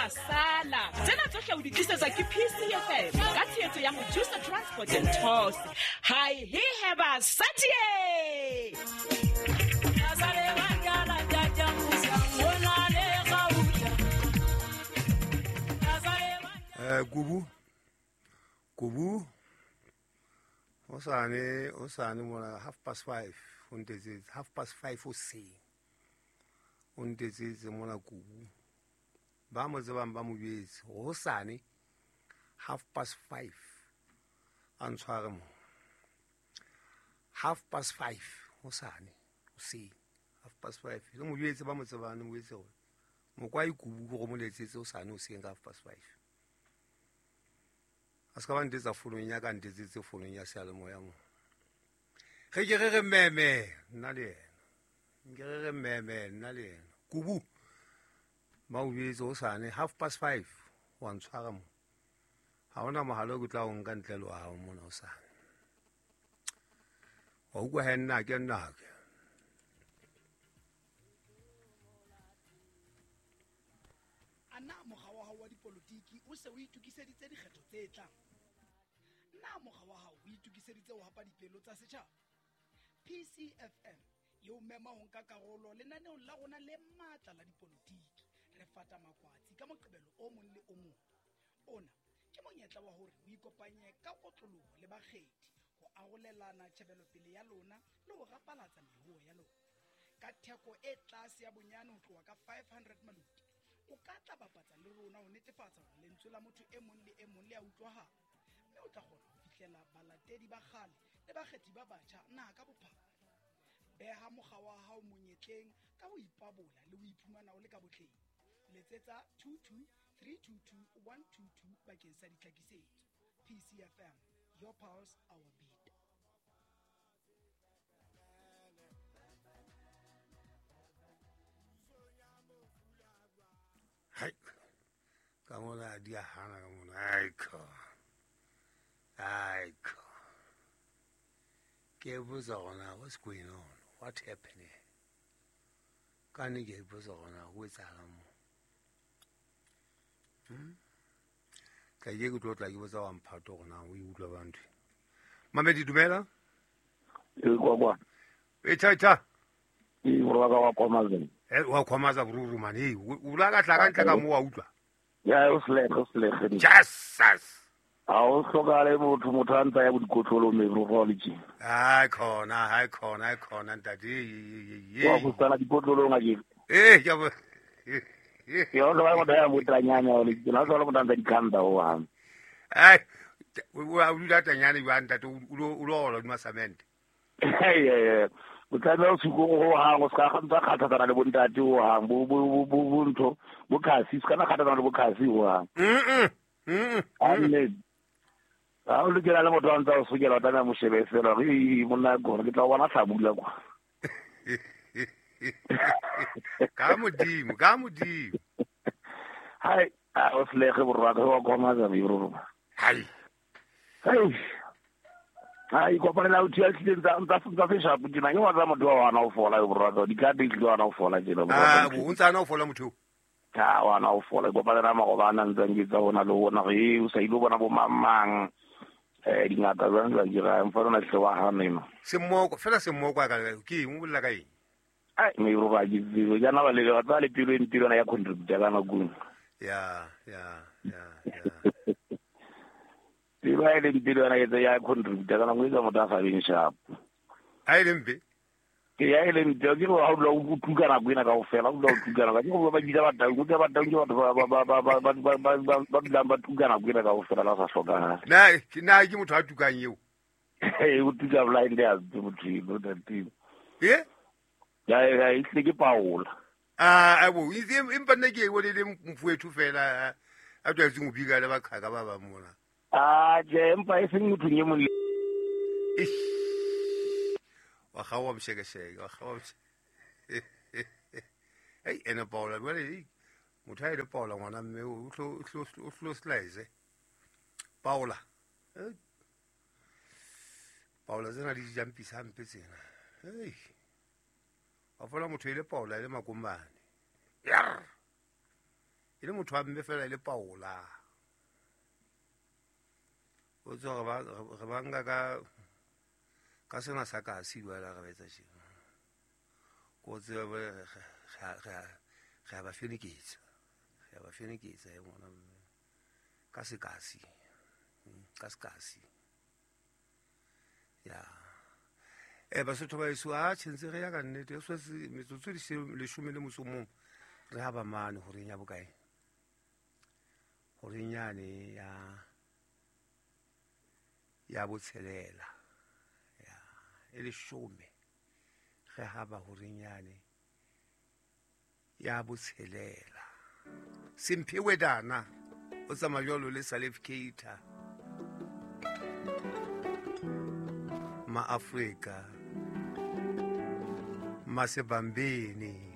masala tsena tsohle o di tlisetsa ke PCFM ka tshehetso ya Mojusa Transport and Tours. Hi he have a satie Kubu osane mona 5:30 untetse 5:30 o se untetse mona Kubu ba mo tsebang ba mo betse osane 5:30 a ntshware mo 5:30 osane o se 5:30 le mo betse ba mo tsebane mo betse gore mo kwa Kubu go mo letsetse osane o se ka 5:30 aska ba ntsetsa fonong ya ka ntetsetse fonong ya sealemoya mo ge ke re meme nna le yena Kubu ba o betse osane 5:30 wa ntshwara mo ha ona mogala o tla o nka ntle le wa mona osane wa utlwa he nna ke ana mokga wa hao wa dipolotiki o se o itukiseditse dikgetho tse tlang. Na mokga wa hao o itukiseditse ho hapa dipelo tsa setjhaba. PCFM yo mema ho nka karolo lenaneong la rona le matla la dipolotiki. Re fata makwatsi ka moqebelo o mong le o mong. Ona ke monyetla wa hore o ikopanye ka kotloloho le bakgethi ho arolelana tjhebelopele ya lona le ho rapalatsa meruo ya lona. Ka theko e tlase ya bonyane ho tloha ka 500 maluti. O ka tla bapatsa le rona ho netefatsa hore lentswe la motho e mong le e mong le a utlwahala, mme o tla kgona ho fihlela balatedi ba kgale le bakgethi ba batjha naha ka bophara. Beha mokga wa hao monyetleng ka ho ipabola le ho iphumana o le ka botleng. Letsetsa 22322 122 bakeng sa ditlhakisetso. PCFM, your pulse, our beat. hai ka mona di a hana ka mona aiko ke botsa gona what's going on, what happening ka ne ke botsa gona go etsala mo ka ye go tlotla ke botsa wa mphato gona o utlwa bantu Mamedi dumela kwa etha wa ka wa Khomaza wa Khomaza bururu mane o la ka tla ka ntle ka mo wa utlwa ya o sle Jesus a o hlokale motho a ntsa ya bodikotlolo mevrology hai khona ntati wa go tsana dikotlolo nga ke ya bo yo lo ba mo da mo tranyanya o le tsena solo mo tanda dikanda o wa ai wa ulla tanyane ba ntati o lo masamente Botsamao suko go ha go ska ga khathana le bontate o ha bo ntho bo khasi ska na khathana le bo khasi o ha ane a o le kela le motho a ntse o sukela tana mo shebe fela re monna go re tla bona tlhabula kwa ka modimo hai a o slege borwa ka wa Khomaza biro hai ai ko pala o tia tlile ntsa fisha putina yo wa motho wa na o fola borwa di ka di tlo na o fola jelo bo ntsa na o fola motho ka wa na o fola ko pala ma go bana ntse ona le ona re o sa ile bona bo mamang dingata zwa dira mfano na tlewa ha neno semoko ka ke mo bolla ka eng ai me ro ba jizo jana ba le ga le tiro na ya contribute ka na gung ya Tiba ile ntiro na ya contribute ka na ngwe ka motho a sa beng sharp ai lembe ke ya ile ntiro ke go ha lo o tuka na gwena ka o fela o lo tuka na ka go ba dira ba tau go ba tau jo ba tuka na gwena ka o fela la sa hloka na ke motho a tukang eo o tuka blind ya motho no that team ya ile ke Paula bo impa nna ke o le mfuethu fela a twa se mo biga le ba khaka ba ba mona je mpa e seng motho nye mo le wa gawa msheke hey ena Paula wele motho a ile Paula ngwana mme o tlo slice Paula zena di jampisa mpe tsena hey wa fola motho ile Paula ile makombane yar e le motho wa mme fela e le Paola o tswa re ba nka ka sena sa ka siwela ga betsa tšeng ko tseba ge ba feneketsa e ngwana mme ka sekasi ya Basotho ba iso a tshentse ge ya ka nnete e swetse metsotso lesome le motso mong re ha ba mane gore nya bokae gore nyane ya botshelela ya e lesome ge ha ba gore nyane ya botshelela Simphiwe Dana o tsamaya jalo le Salif Keita ma-Afrika Masebambeni